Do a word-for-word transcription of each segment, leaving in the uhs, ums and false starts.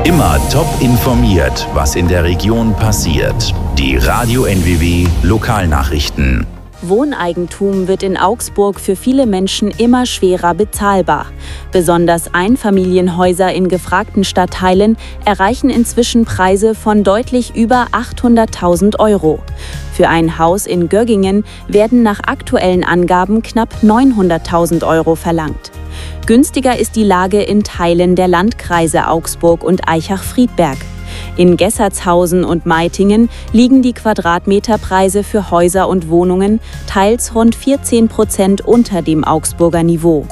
Immer top informiert, was in der Region passiert. Die Radio N W W Lokalnachrichten. Wohneigentum wird in Augsburg für viele Menschen immer schwerer bezahlbar. Besonders Einfamilienhäuser in gefragten Stadtteilen erreichen inzwischen Preise von deutlich über achthunderttausend Euro. Für ein Haus in Göggingen werden nach aktuellen Angaben knapp neunhunderttausend Euro verlangt. Günstiger ist die Lage in Teilen der Landkreise Augsburg und Aichach-Friedberg. In Gessertshausen und Meitingen liegen die Quadratmeterpreise für Häuser und Wohnungen teils rund vierzehn Prozent unter dem Augsburger Niveau.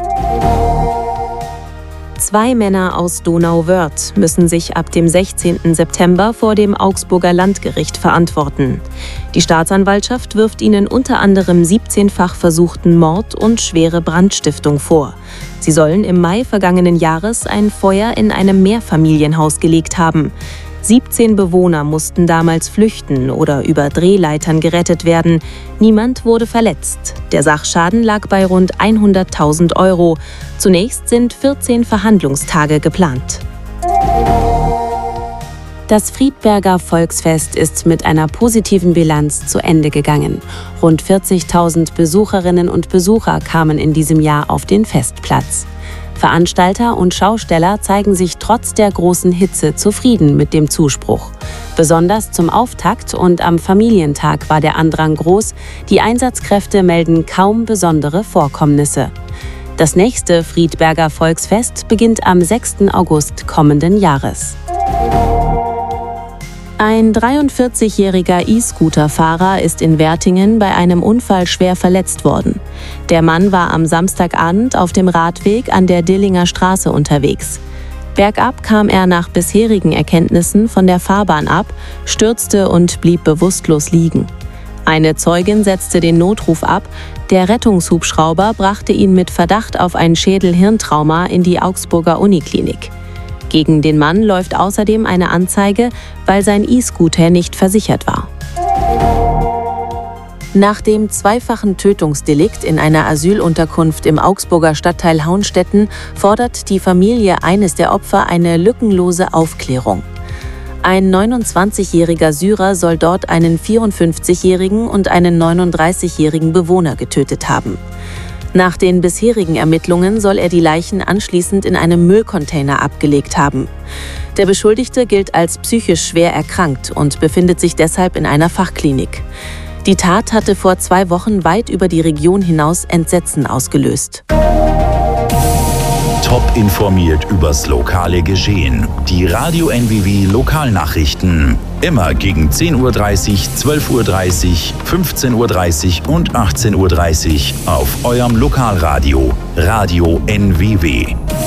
Zwei Männer aus Donauwörth müssen sich ab dem sechzehnten September vor dem Augsburger Landgericht verantworten. Die Staatsanwaltschaft wirft ihnen unter anderem siebzehnfach versuchten Mord und schwere Brandstiftung vor. Sie sollen im Mai vergangenen Jahres ein Feuer in einem Mehrfamilienhaus gelegt haben. siebzehn Bewohner mussten damals flüchten oder über Drehleitern gerettet werden. Niemand wurde verletzt. Der Sachschaden lag bei rund hunderttausend Euro. Zunächst sind vierzehn Verhandlungstage geplant. Das Friedberger Volksfest ist mit einer positiven Bilanz zu Ende gegangen. Rund vierzigtausend Besucherinnen und Besucher kamen in diesem Jahr auf den Festplatz. Veranstalter und Schausteller zeigen sich trotz der großen Hitze zufrieden mit dem Zuspruch. Besonders zum Auftakt und am Familientag war der Andrang groß. Die Einsatzkräfte melden kaum besondere Vorkommnisse. Das nächste Friedberger Volksfest beginnt am sechsten August kommenden Jahres. Ein dreiundvierzigjähriger E-Scooter-Fahrer ist in Wertingen bei einem Unfall schwer verletzt worden. Der Mann war am Samstagabend auf dem Radweg an der Dillinger Straße unterwegs. Bergab kam er nach bisherigen Erkenntnissen von der Fahrbahn ab, stürzte und blieb bewusstlos liegen. Eine Zeugin setzte den Notruf ab. Der Rettungshubschrauber brachte ihn mit Verdacht auf ein Schädel-Hirntrauma in die Augsburger Uniklinik. Gegen den Mann läuft außerdem eine Anzeige, weil sein E-Scooter nicht versichert war. Nach dem zweifachen Tötungsdelikt in einer Asylunterkunft im Augsburger Stadtteil Haunstetten fordert die Familie eines der Opfer eine lückenlose Aufklärung. Ein neunundzwanzigjähriger Syrer soll dort einen vierundfünfzigjährigen und einen neununddreißigjährigen Bewohner getötet haben. Nach den bisherigen Ermittlungen soll er die Leichen anschließend in einem Müllcontainer abgelegt haben. Der Beschuldigte gilt als psychisch schwer erkrankt und befindet sich deshalb in einer Fachklinik. Die Tat hatte vor zwei Wochen weit über die Region hinaus Entsetzen ausgelöst. Top informiert übers lokale Geschehen. Die Radio N W W Lokalnachrichten. Immer gegen zehn Uhr dreißig, zwölf Uhr dreißig, fünfzehn Uhr dreißig und achtzehn Uhr dreißig auf eurem Lokalradio Radio N W W.